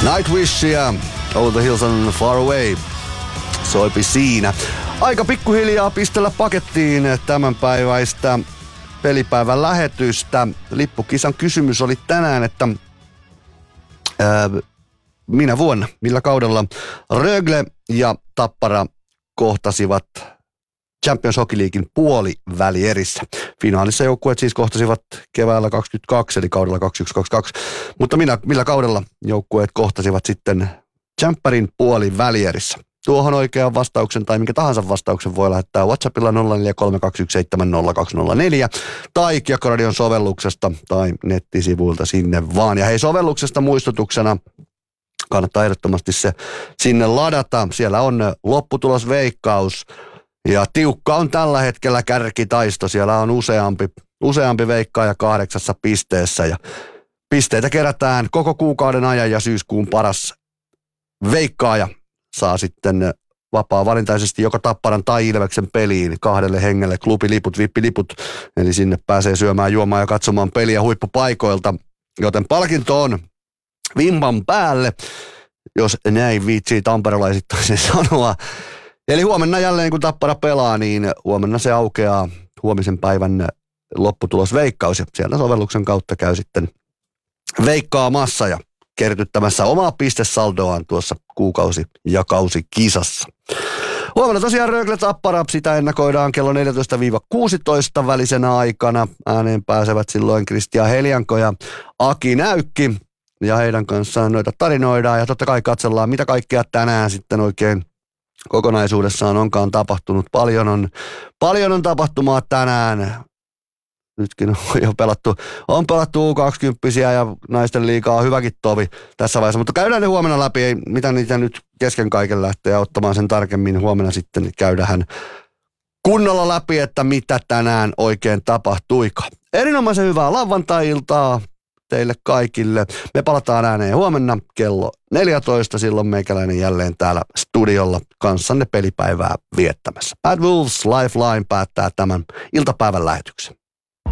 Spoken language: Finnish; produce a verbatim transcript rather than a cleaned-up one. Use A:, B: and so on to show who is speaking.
A: Nightwishia, Over the Hills and Far Away, soipi siinä. Aika pikkuhiljaa pistellä pakettiin tämänpäiväistä pelipäivän lähetystä. Lippukisan kysymys oli tänään, että ää, minä vuonna, millä kaudella Rögle ja Tappara kohtasivat Champions Hockey Leaguein puolivälierissä. Finaalissa joukkueet siis kohtasivat keväällä kaksikymmentäkaksi, eli kaudella kaksikymmentäyksi kaksikymmentäkaksi. Mutta minä, millä kaudella joukkueet kohtasivat sitten Champerin puolivälierissä? Tuohon oikean vastauksen tai minkä tahansa vastauksen voi lähettää WhatsAppilla nolla neljä kolme kaksi yksi seitsemän nolla kaksi nolla neljä tai Kiekko-radion sovelluksesta tai nettisivuilta sinne vaan. Ja hei, sovelluksesta muistutuksena kannattaa ehdottomasti se sinne ladata. Siellä on lopputulosveikkaus. Ja tiukka on tällä hetkellä kärkitaisto. Siellä on useampi, useampi veikkaaja kahdeksassa pisteessä. Ja pisteitä kerätään koko kuukauden ajan ja syyskuun paras veikkaaja saa sitten vapaa-valintaisesti joko Tapparan tai Ilveksen peliin kahdelle hengelle klubiliput, vippiliput. Eli sinne pääsee syömään, juomaan ja katsomaan peliä huippupaikoilta. Joten palkinto on vimpan päälle, jos näin viitsii tamperelaisittain sanoa. Eli huomenna jälleen kun Tappara pelaa, niin huomenna se aukeaa huomisen päivän lopputulosveikkaus. Ja sieltä sovelluksen kautta käy sitten veikkaamassa ja kertyttämässä omaa pistesaldoaan tuossa kuukausi- ja kausikisassa. Huomenna tosiaan Rögle Tappara, sitä ennakoidaan kello neljätoista kuusitoista välisenä aikana. Ääneen pääsevät silloin Kristian Helianko ja Aki Näykki. Ja heidän kanssaan noita tarinoidaan ja totta kai katsellaan, mitä kaikkea tänään sitten oikein kokonaisuudessaan onkaan tapahtunut. Paljon on, paljon on tapahtumaa tänään. Nytkin on jo pelattu, on pelattu U kaksikymmentä ja naisten liigaa on hyväkin tovi tässä vaiheessa, mutta käydään ne huomenna läpi, ei mitä niitä nyt kesken kaiken lähtee ottamaan sen tarkemmin. Huomenna sitten käydään kunnolla läpi, että mitä tänään oikein tapahtuikaan. Erinomaisen hyvää lauantai-iltaa teille kaikille. Me palataan ääneen huomenna kello neljätoista, silloin meikäläinen jälleen täällä studiolla kanssanne pelipäivää viettämässä. Bad Wolves Lifeline päättää tämän iltapäivän lähetyksen.